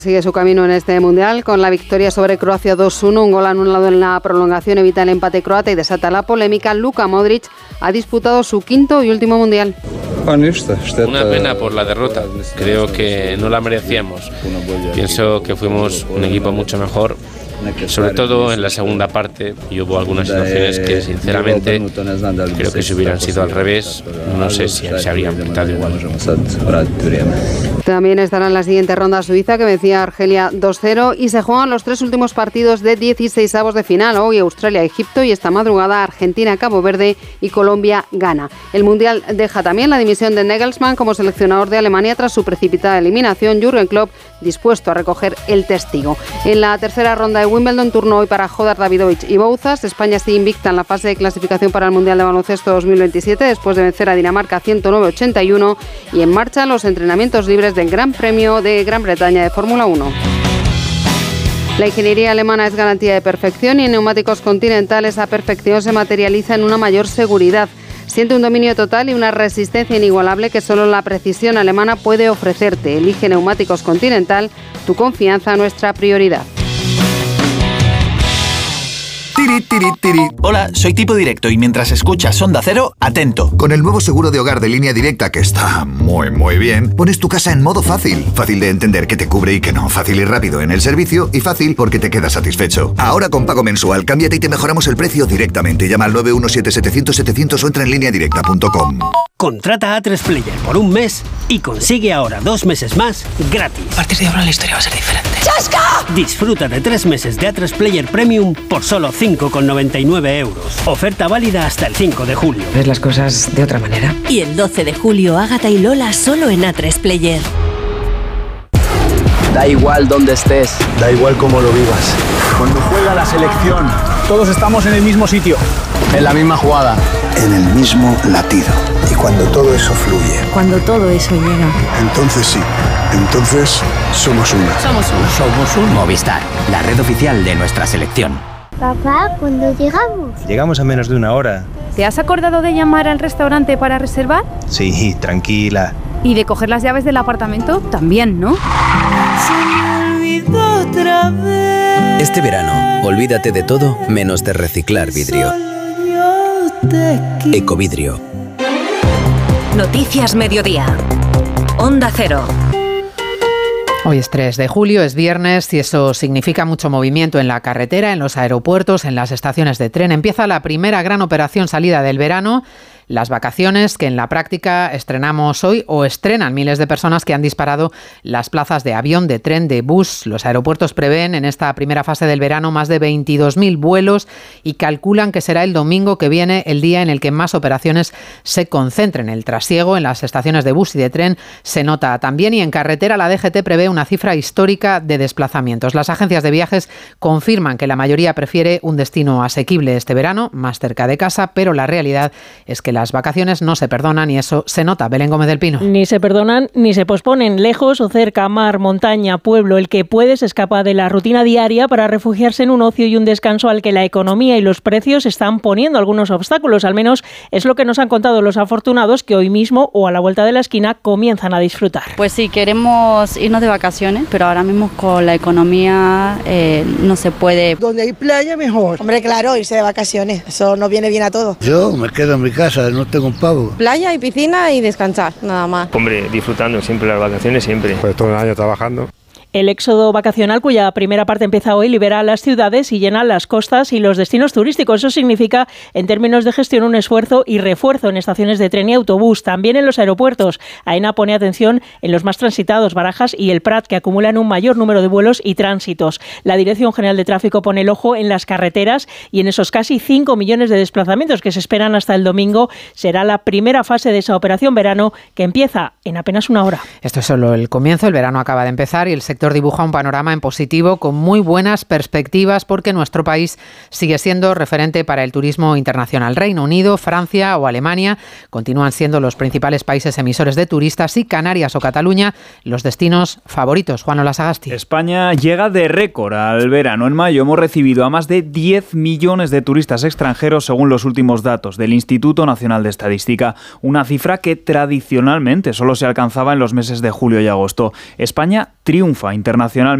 Sigue su camino en este Mundial con la victoria sobre Croacia 2-1, un gol anulado en la prolongación evita el empate croata y desata la polémica. Luka Modric ha disputado su quinto y último Mundial. Una pena por la derrota, creo que no la merecíamos. Pienso que fuimos un equipo mucho mejor, sobre todo en la segunda parte, y hubo algunas situaciones que sinceramente creo que si hubieran sido al revés, no sé si se habrían pintado igual. También estará en la siguiente ronda Suiza, que vencía a Argelia 2-0, y se juegan los 3 últimos partidos de 16avos de final. Hoy Australia-Egipto y esta madrugada Argentina-Cabo Verde y Colombia-Ghana. El Mundial deja también la dimisión de Nagelsmann como seleccionador de Alemania tras su precipitada eliminación. Jürgen Klopp dispuesto a recoger el testigo. En la tercera ronda de Wimbledon, turno hoy para Jodar, Davidovich y Bouzas. España sigue invicta en la fase de clasificación para el Mundial de Baloncesto 2027 después de vencer a Dinamarca 109-81, y en marcha los entrenamientos libres del Gran Premio de Gran Bretaña de Fórmula 1. La ingeniería alemana es garantía de perfección y en neumáticos Continental esa perfección se materializa en una mayor seguridad. Siente un dominio total y una resistencia inigualable que solo la precisión alemana puede ofrecerte. Elige neumáticos Continental, tu confianza, nuestra prioridad. Tiri, tiri, tiri. Hola, soy Tipo Directo y mientras escuchas Onda Cero, atento. Con el nuevo seguro de hogar de Línea Directa, que está muy bien, pones tu casa en modo fácil. Fácil de entender que te cubre y que no. Fácil y rápido en el servicio y fácil porque te quedas satisfecho. Ahora con pago mensual, cámbiate y te mejoramos el precio directamente. Llama al 917-700-700 o entra en lineadirecta.com. Contrata A3 Player por un mes y consigue ahora 2 meses más gratis. A partir de ahora la historia va a ser diferente. ¡Chasca! Disfruta de 3 meses de A3 Player Premium por solo 5,99 euros. Oferta válida hasta el 5 de julio. ¿Ves las cosas de otra manera? Y el 12 de julio, Ágata y Lola solo en A3 Player. Da igual dónde estés, da igual cómo lo vivas. Cuando juega la selección, todos estamos en el mismo sitio, en la misma jugada, en el mismo latido. Y cuando todo eso fluye, cuando todo eso llega, entonces sí, entonces somos uno. Somos un Movistar, la red oficial de nuestra selección. Papá, ¿cuándo llegamos? Llegamos en menos de una hora. ¿Te has acordado de llamar al restaurante para reservar? Sí, tranquila. ¿Y de coger las llaves del apartamento? También, ¿no? Este verano, olvídate de todo menos de reciclar vidrio. Ecovidrio. Noticias Mediodía. Onda Cero. Hoy es 3 de julio, es viernes y eso significa mucho movimiento en la carretera, en los aeropuertos, en las estaciones de tren. Empieza la primera gran operación salida del verano, las vacaciones que en la práctica estrenamos hoy o estrenan miles de personas que han disparado las plazas de avión, de tren, de bus. Los aeropuertos prevén en esta primera fase del verano más de 22.000 vuelos y calculan que será el domingo que viene el día en el que más operaciones se concentren. El trasiego en las estaciones de bus y de tren se nota también y en carretera la DGT prevé una cifra histórica de desplazamientos. Las agencias de viajes confirman que la mayoría prefiere un destino asequible este verano, más cerca de casa, pero la realidad es que las vacaciones no se perdonan y eso se nota. Belén Gómez del Pino. Ni se perdonan ni se posponen. Lejos o cerca, mar, montaña, pueblo, el que puede se escapa de la rutina diaria para refugiarse en un ocio y un descanso al que la economía y los precios están poniendo algunos obstáculos. Al menos es lo que nos han contado los afortunados que hoy mismo o a la vuelta de la esquina comienzan a disfrutar. Pues sí, queremos irnos de vacaciones, pero ahora mismo con la economía no se puede. Donde hay playa mejor. Hombre, claro, irse de vacaciones, eso nos viene bien a todos. Yo me quedo en mi casa, no tengo un pavo. Playa y piscina y descansar, nada más. Hombre, disfrutando siempre las vacaciones, siempre. Pues todo el año trabajando. El éxodo vacacional, cuya primera parte empieza hoy, libera las ciudades y llena las costas y los destinos turísticos. Eso significa, en términos de gestión, un esfuerzo y refuerzo en estaciones de tren y autobús. También en los aeropuertos. AENA pone atención en los más transitados, Barajas y el Prat, que acumulan un mayor número de vuelos y tránsitos. La Dirección General de Tráfico pone el ojo en las carreteras y en esos casi 5 millones de desplazamientos que se esperan hasta el domingo. Será la primera fase de esa operación verano que empieza en apenas una hora. Esto es solo el comienzo. El verano acaba de empezar y el sector dibuja un panorama en positivo con muy buenas perspectivas porque nuestro país sigue siendo referente para el turismo internacional. Reino Unido, Francia o Alemania continúan siendo los principales países emisores de turistas y Canarias o Cataluña los destinos favoritos. Juan Olasagasti. España llega de récord al verano. En mayo hemos recibido a más de 10 millones de turistas extranjeros según los últimos datos del Instituto Nacional de Estadística, una cifra que tradicionalmente solo se alcanzaba en los meses de julio y agosto. España triunfa Internacionalmente